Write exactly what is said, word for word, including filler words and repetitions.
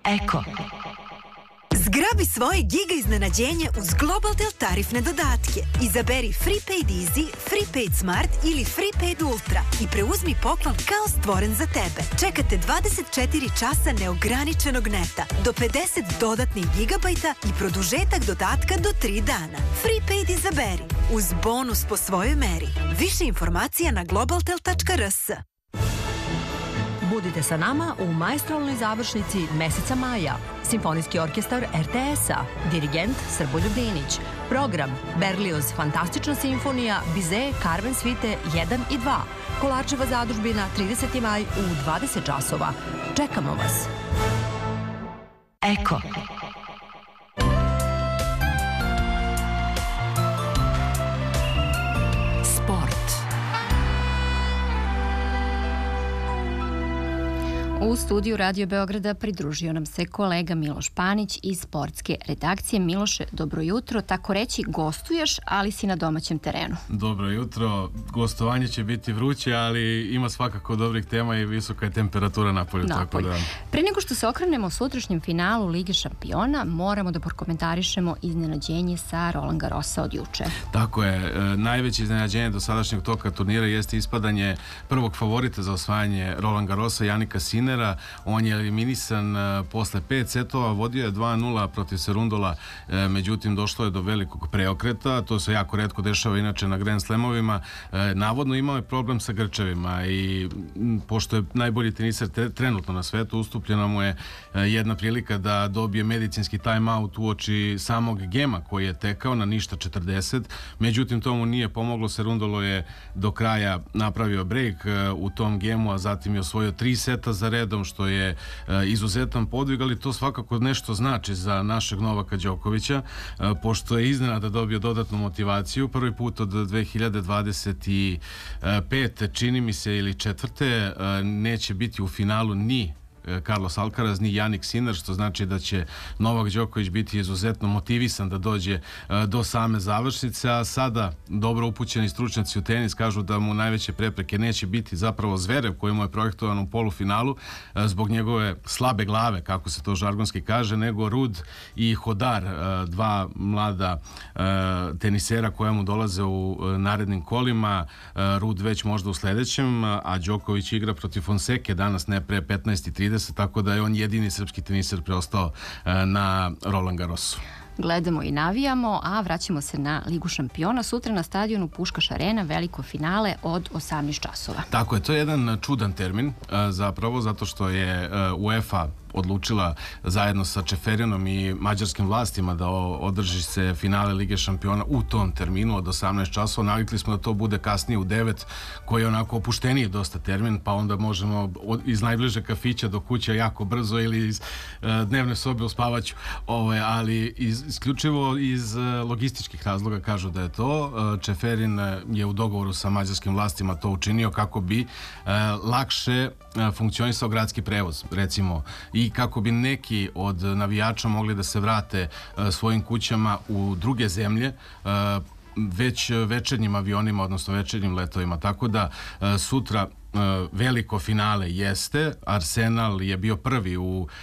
Eko. Zgrabi svoje giga iznenađenje uz Globaltel tarifne dodatke. Izaberi Freepaid Easy, Freepaid Smart ili Freepaid Ultra i preuzmi poklon kao stvoren za tebe. Čekate dvadeset četiri časa neograničenog neta, do pedeset dodatnih gigabajta i produžetak dodatka do tri dana. Freepaid izaberi, uz bonus po svojoj meri. Više informacija na globaltel tačka r s. Budite sa nama u maestralnoj završnici meseca maja. Simfonijski orkestar er te es-a, dirigent Srboljub Dinić. Program Berlioz Fantastična simfonija, Bizet, Carmen Svite jedan i dva. Kolarčeva zadužbina, trideseti maj u dvadeset časova. Čekamo vas. Eko. U studiju Radio Beograda pridružio nam se kolega Miloš Panić iz sportske redakcije. Miloše, dobro jutro. Tako reći, gostuješ, ali si na domaćem terenu. Dobro jutro. Gostovanje će biti vruće, ali ima svakako dobrih tema i visoka je temperatura napolju. Tako da... Pre nego što se okrenemo sutrašnjem finalu Lige šampiona, moramo da prokomentarišemo iznenađenje sa Roland Garrosa od juče. Tako je. Najveće iznenađenje do sadašnjeg toka turnira jeste ispadanje prvog favorita za osvajanje Roland Garrosa, Janika Sinera. On je eliminisan posle pet setova, vodio je dva nula protiv Serundola, međutim došlo je do velikog preokreta, to se jako retko dešava inače na Grand Slamovima. Navodno imao je problem sa grčevima i pošto je najbolji teniser trenutno na svetu, ustupljena mu je jedna prilika da dobije medicinski time-out uoči samog gema koji je tekao na ništa četrdeset, međutim to mu nije pomoglo. Serundolo je do kraja napravio break u tom gemu, a zatim je osvojio tri seta za redom, što je e, izuzetan podvig, ali to svakako nešto znači za našeg Novaka Đokovića, e, pošto je iznenada dobio dodatnu motivaciju. Prvi put od dve hiljade dvadeset pete, čini mi se, ili četvrte, e, neće biti u finalu ni Carlos Alcaraz ni Jannik Sinner, što znači da će Novak Đoković biti izuzetno motivisan da dođe do same završnice, a sada dobro upućeni stručnjaci u tenis kažu da mu najveće prepreke neće biti zapravo Zverev koji mu je projektovan u polufinalu zbog njegove slabe glave, kako se to žargonski kaže, nego Rud i Hodar, dva mlada tenisera koja mu dolaze u narednim kolima. Rud već možda u sledećem, a Đoković igra protiv Fonseke danas, ne pre petnaest i trideset, tako da je on jedini srpski teniser preostao na Roland Garrosu. Gledamo i navijamo, a vraćamo se na Ligu šampiona. Sutra na stadionu Puškaš Arena veliko finale od osamnaest časova. Tako je, to je jedan čudan termin zapravo, zato što je UEFA odlučila zajedno sa Čeferinom i mađarskim vlastima da održi se finale Lige šampiona u tom terminu od osamnaest časova. Navikli smo da to bude kasnije u devet, koji je onako opušteniji dosta termin, pa onda možemo iz najbliže kafića do kuće jako brzo ili iz dnevne sobe u spavaću, Ove, ali iz, isključivo iz logističkih razloga kažu da je to. Čeferin je u dogovoru sa mađarskim vlastima to učinio kako bi lakše funkcionisao gradski prevoz, recimo, i kako bi neki od navijača mogli da se vrate svojim kućama u druge zemlje već večernjim avionima, odnosno večernjim letovima. Tako da sutra veliko finale jeste. Arsenal je bio prvi u